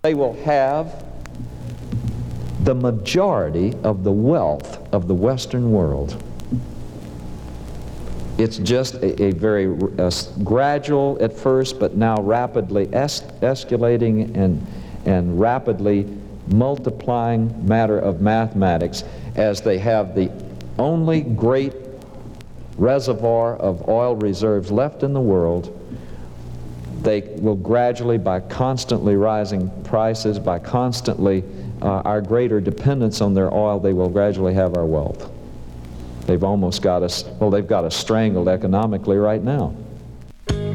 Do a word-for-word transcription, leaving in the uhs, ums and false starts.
They will have the majority of the wealth of the Western world. It's just a, a very uh, gradual at first, but now rapidly es escalating and, and rapidly multiplying matter of mathematics, as they have the only great reservoir of oil reserves left in the world. They will gradually, by constantly rising prices, by constantly uh, our greater dependence on their oil, they will gradually have our wealth. They've almost got us, well, they've got us strangled economically right now.